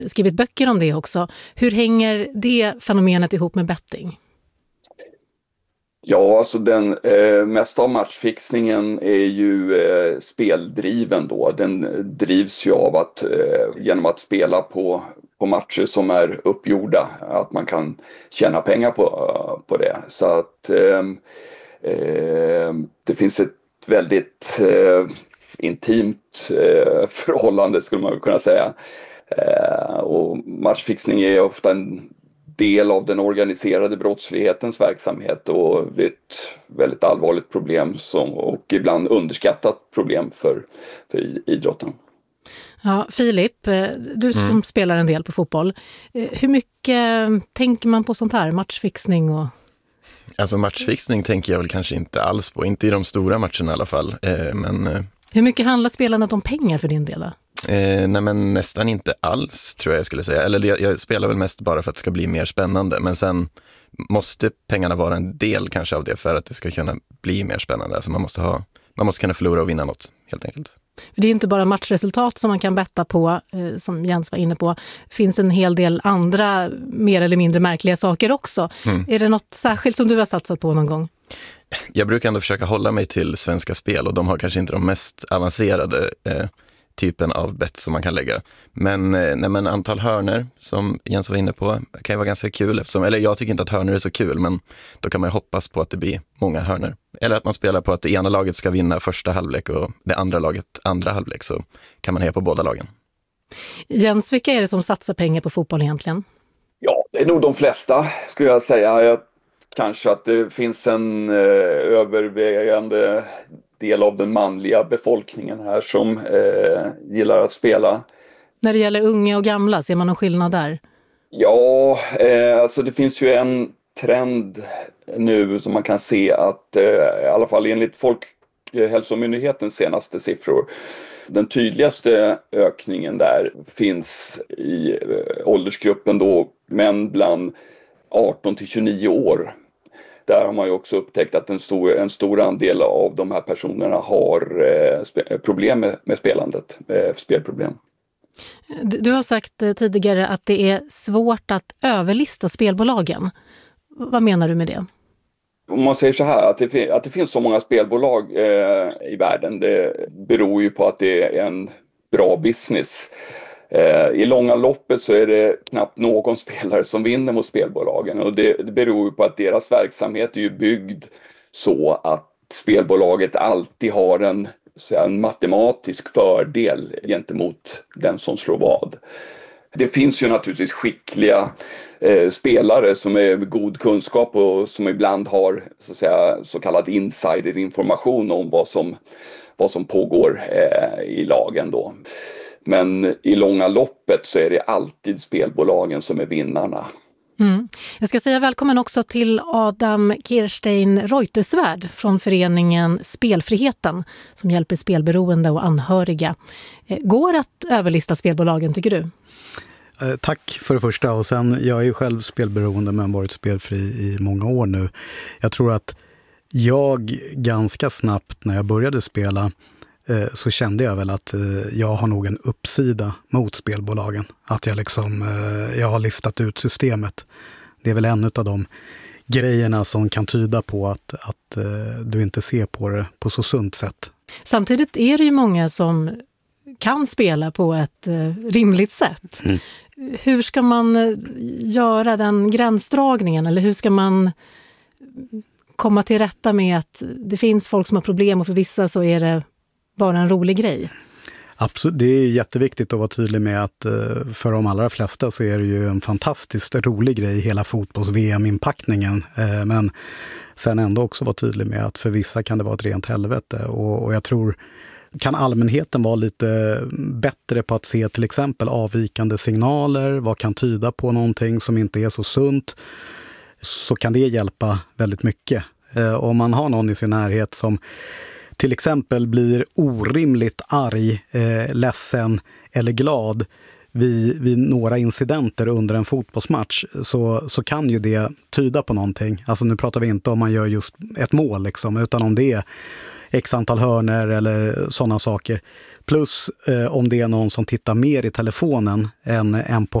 skrivit böcker om det också. Hur hänger det fenomenet ihop med betting? Ja, alltså den mesta av matchfixningen är ju speldriven då. Den drivs ju av att genom att spela på matcher som är uppgjorda, att man kan tjäna pengar på det. Så att det finns ett väldigt intimt förhållande, skulle man kunna säga. Och matchfixning är ofta en del av den organiserade brottslighetens verksamhet, och det är ett väldigt allvarligt problem och ibland underskattat problem för idrotten. Ja, Filip, du som spelar en del på fotboll. Hur mycket tänker man på sånt här, matchfixning och... Alltså matchfixning tänker jag väl kanske inte alls på, inte i de stora matcherna i alla fall. Men hur mycket handlar spelandet om pengar för din del? Nej, men nästan inte alls, tror jag skulle säga. Eller jag spelar väl mest bara för att det ska bli mer spännande. Men sen måste pengarna vara en del kanske av det för att det ska kunna bli mer spännande. Alltså man måste kunna förlora och vinna något, helt enkelt. Det är inte bara matchresultat som man kan betta på, som Jens var inne på. Det finns en hel del andra mer eller mindre märkliga saker också. Är det något särskilt som du har satsat på någon gång? Jag brukar ändå försöka hålla mig till Svenska Spel, och de har kanske inte de mest avancerade typen av bett som man kan lägga. Men antal hörnor som Jens var inne på kan ju vara ganska kul, eller jag tycker inte att hörnor är så kul, men då kan man ju hoppas på att det blir många hörnor. Eller att man spelar på att det ena laget ska vinna första halvlek och det andra laget andra halvlek, så kan man heja på båda lagen. Jens, vilka är det som satsar pengar på fotboll egentligen? Ja, det är nog de flesta, skulle jag säga. Kanske att det finns en övervägande del av den manliga befolkningen här som gillar att spela. När det gäller unga och gamla, ser man någon skillnad där? Ja, alltså det finns ju en trend nu som man kan se att i alla fall enligt Folkhälsomyndighetens senaste siffror, den tydligaste ökningen där finns i åldersgruppen då män bland 18 till 29 år. Där har man ju också upptäckt att en stor andel av de här personerna har problem med spelandet, spelproblem. Du har sagt tidigare att det är svårt att överlista spelbolagen. Vad menar du med det? Om man säger så här, att det finns så många spelbolag i världen, det beror ju på att det är en bra business. I långa loppet så är det knappt någon spelare som vinner mot spelbolagen, och det beror ju på att deras verksamhet är ju byggd så att spelbolaget alltid har en matematisk fördel gentemot den som slår vad. Det finns ju naturligtvis skickliga spelare som är god kunskap och som ibland har så kallad insiderinformation om vad som pågår i lagen då. Men i långa loppet så är det alltid spelbolagen som är vinnarna. Jag ska säga välkommen också till Adam Kirstein Reuterswärd från föreningen Spelfriheten som hjälper spelberoende och anhöriga. Går att överlista spelbolagen, tycker du? Tack för det första, och sen jag är ju själv spelberoende men varit spelfri i många år nu. Jag tror att jag ganska snabbt när jag började spela så kände jag väl att jag har nog en uppsida mot spelbolagen. Att jag jag har listat ut systemet. Det är väl en av de grejerna som kan tyda på att du inte ser på det på så sunt sätt. Samtidigt är det ju många som kan spela på ett rimligt sätt. Hur ska man göra den gränsdragningen, eller hur ska man komma till rätta med att det finns folk som har problem och för vissa så är det bara en rolig grej? Absolut, det är jätteviktigt att vara tydlig med att för de allra flesta så är det ju en fantastiskt rolig grej, hela fotbolls-VM-inpackningen. Men sen ändå också vara tydlig med att för vissa kan det vara ett rent helvete. Och jag tror, kan allmänheten vara lite bättre på att se till exempel avvikande signaler, vad kan tyda på någonting som inte är så sunt, så kan det hjälpa väldigt mycket. Om man har någon i sin närhet som till exempel blir orimligt arg, ledsen eller glad vid några incidenter under en fotbollsmatch, så kan ju det tyda på någonting. Alltså nu pratar vi inte om man gör just ett mål liksom, utan om det är x antal hörner eller sådana saker. Plus om det är någon som tittar mer i telefonen än på